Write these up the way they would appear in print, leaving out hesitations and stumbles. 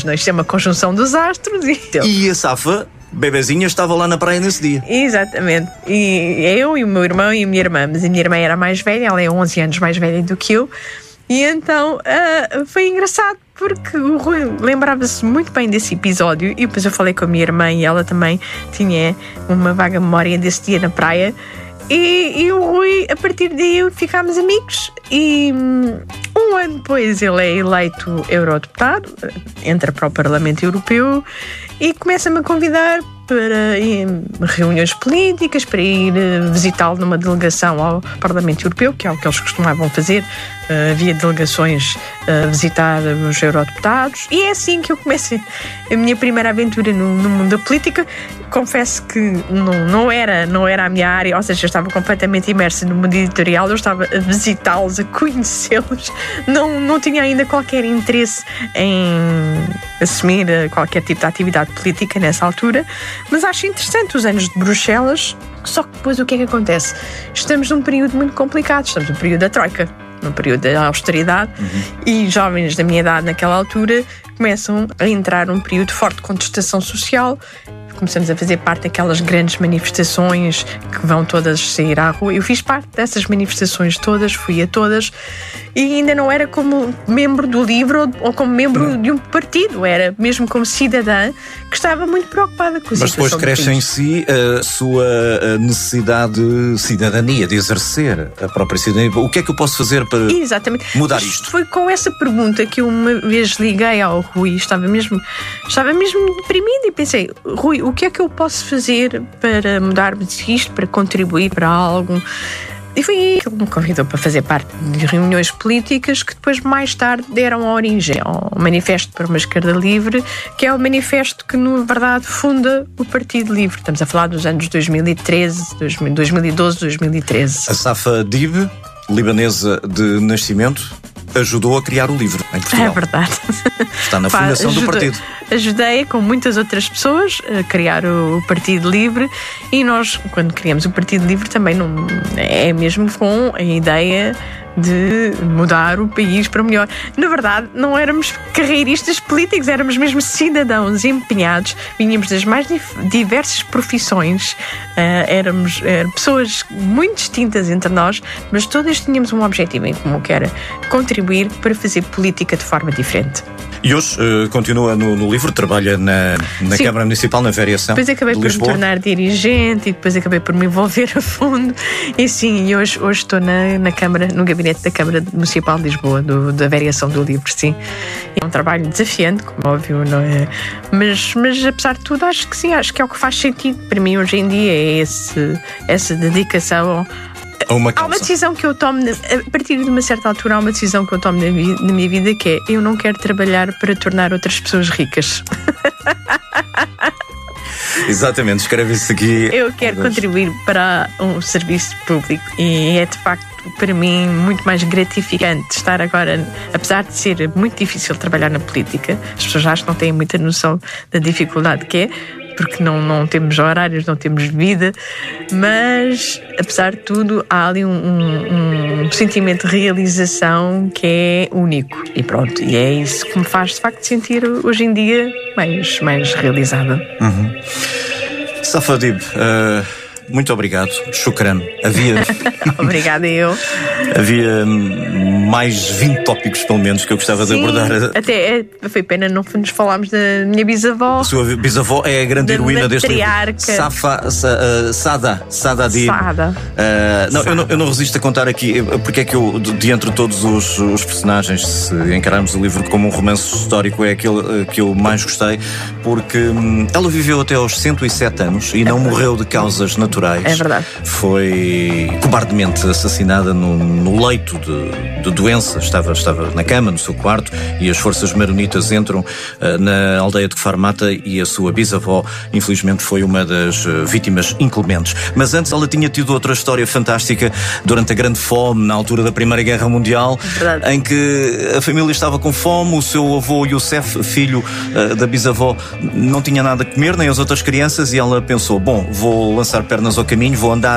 Isto é uma conjunção dos astros. E a Safa, bebezinha, estava lá na praia nesse dia. Exatamente. E eu e o meu irmão e a minha irmã. Mas a minha irmã era mais velha, ela é 11 anos mais velha do que eu. E então foi engraçado, porque o Rui lembrava-se muito bem desse episódio. E depois eu falei com a minha irmã e ela também tinha uma vaga memória desse dia na praia. E o Rui, a partir daí, ficámos amigos. E um ano depois ele é eleito eurodeputado, entra para o Parlamento Europeu e começa-me a convidar para reuniões políticas, para ir visitá-lo numa delegação ao Parlamento Europeu, que é o que eles costumavam fazer. Havia delegações a visitar os eurodeputados, e é assim que eu começo a minha primeira aventura no mundo da política. Confesso que não era a minha área, ou seja, eu estava completamente imersa no mundo editorial, eu estava a visitá-los, a conhecê-los, não tinha ainda qualquer interesse em assumir qualquer tipo de atividade política nessa altura, mas acho interessante os anos de Bruxelas. Só que depois o que é que acontece? Estamos num período muito complicado, estamos num período da Troika, num período da austeridade, e jovens da minha idade naquela altura começam a entrar num período de forte contestação social. Começamos a fazer parte daquelas grandes manifestações que vão todas sair à rua. Eu fiz parte dessas manifestações todas, fui a todas, e ainda não era como membro do LIVRE ou como membro de um partido, era mesmo como cidadã que estava muito preocupada com a situação. Mas depois cresce em si a sua necessidade de cidadania, de exercer a própria cidadania. O que é que eu posso fazer para mudar isto? Foi com essa pergunta que eu uma vez liguei ao Rui, estava mesmo deprimida, e pensei: Rui, o que é que eu posso fazer para mudar isto, para contribuir para algo? E foi aí que ele me convidou para fazer parte de reuniões políticas que depois, mais tarde, deram a origem ao Manifesto para uma Esquerda Livre, que é o manifesto que, na verdade, funda o Partido Livre. Estamos a falar dos anos 2012, 2013. A Safa Dib, libanesa de nascimento, ajudou a criar o LIVRE em Portugal. É verdade. Está na fundação do partido. Ajudei com muitas outras pessoas a criar o Partido Livre, e nós, quando criamos o Partido Livre, também não é mesmo com a ideia de mudar o país para melhor. Na verdade, não éramos carreiristas políticos, éramos mesmo cidadãos empenhados, vinhamos das mais diversas profissões, éramos pessoas muito distintas entre nós, mas todas tínhamos um objetivo em comum, que era contribuir para fazer política de forma diferente. E hoje continua no LIVRE, trabalha na Câmara Municipal, na Variação. Depois acabei por me tornar dirigente e depois acabei por me envolver a fundo. E sim, hoje estou na Câmara, no gabinete da Câmara Municipal de Lisboa, da Variação do LIVRE, sim. É um trabalho desafiante, como óbvio, não é? Mas apesar de tudo, acho que sim, acho que é o que faz sentido para mim hoje em dia, é essa dedicação. Há uma decisão que eu tomo, a partir de uma certa altura, há uma decisão que eu tomo na minha vida, que é: eu não quero trabalhar para tornar outras pessoas ricas. Exatamente, escreve-se aqui. Eu quero contribuir para um serviço público, e é de facto para mim muito mais gratificante estar agora, apesar de ser muito difícil trabalhar na política. As pessoas acham que não têm muita noção da dificuldade que é, porque não temos horários, não temos vida, mas apesar de tudo há ali um sentimento de realização que é único, e pronto, e é isso que me faz de facto sentir hoje em dia mais realizada. Safa Dib, muito obrigado. Shukran. Obrigada eu. Havia mais 20 tópicos, pelo menos, que eu gostava de abordar. Até foi pena não nos falarmos da minha bisavó. A sua bisavó é a grande heroína deste livro. Sada Dib. Eu não resisto a contar aqui porque é que eu, de entre todos os personagens, se encararmos o livro como um romance histórico, é aquele que eu mais gostei, porque ela viveu até aos 107 anos e não morreu de causas naturais. É verdade. Foi cobardemente assassinada no leito de doença. Estava na cama, no seu quarto, e as forças maronitas entram na aldeia de Kfar-Mata, e a sua bisavó, infelizmente, foi uma das vítimas inclementes. Mas antes ela tinha tido outra história fantástica durante a Grande Fome, na altura da Primeira Guerra Mundial, em que a família estava com fome. O seu avô Youssef, filho da bisavó, não tinha nada a comer, nem as outras crianças, e ela pensou: bom, vou lançar pernas pernas ao caminho, vou andar,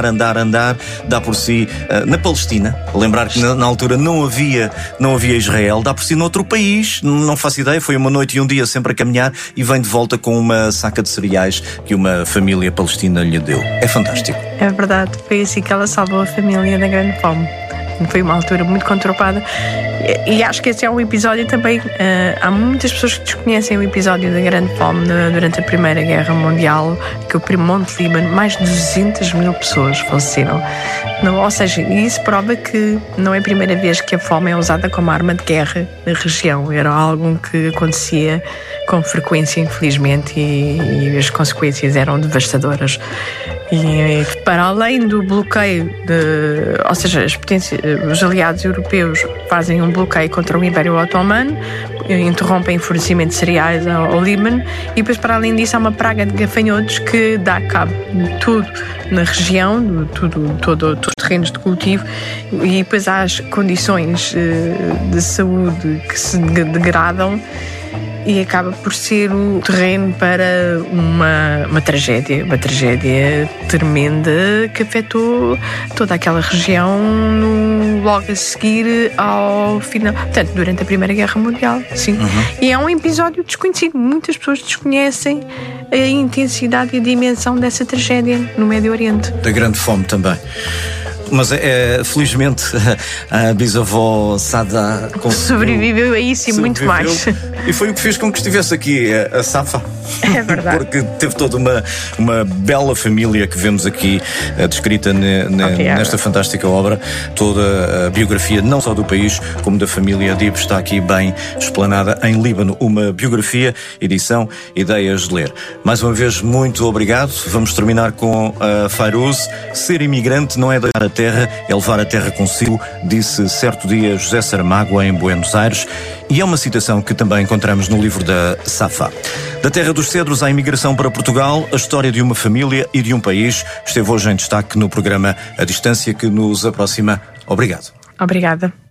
dá por si na Palestina. Lembrar que na altura não havia Israel, dá por si noutro país, não faço ideia, foi uma noite e um dia sempre a caminhar e vem de volta com uma saca de cereais que uma família palestina lhe deu. É fantástico. É verdade, foi assim que ela salvou a família da grande fome. Foi uma altura muito conturbada e acho que esse é um episódio também. Há muitas pessoas que desconhecem o episódio da Grande Fome durante a Primeira Guerra Mundial, que o Monte Líbano, mais de 200.000 pessoas faleceram. Ou seja, isso prova que não é a primeira vez que a fome é usada como arma de guerra na região. Era algo que acontecia com frequência, infelizmente, e as consequências eram devastadoras. E para além do bloqueio, ou seja, os aliados europeus fazem um bloqueio contra o Império Otomano, interrompem o fornecimento de cereais ao Líbano, e depois, para além disso, há uma praga de gafanhotos que dá cabo de tudo na região, todos os terrenos de cultivo, e depois há as condições de saúde que se degradam. E acaba por ser o terreno para uma tragédia tremenda que afetou toda aquela região logo a seguir ao final, portanto, durante a Primeira Guerra Mundial, sim. E é um episódio desconhecido, muitas pessoas desconhecem a intensidade e a dimensão dessa tragédia no Médio Oriente. Da Grande Fome também. Mas felizmente a bisavó Sada sobreviveu a isso e muito mais. E foi o que fez com que estivesse aqui a Safa. É verdade. Porque teve toda uma bela família que vemos aqui descrita nesta fantástica obra. Toda a biografia, não só do país, como da família Adib, está aqui bem explanada em Líbano. Uma biografia, edição, ideias de ler. Mais uma vez, muito obrigado. Vamos terminar com a Fairuz. Ser imigrante não é deixar a terra, é levar a terra consigo, disse certo dia José Saramago em Buenos Aires, e é uma citação que também encontramos no livro da Safa. Da terra dos cedros à imigração para Portugal, a história de uma família e de um país esteve hoje em destaque no programa A Distância, que nos aproxima. Obrigado. Obrigada.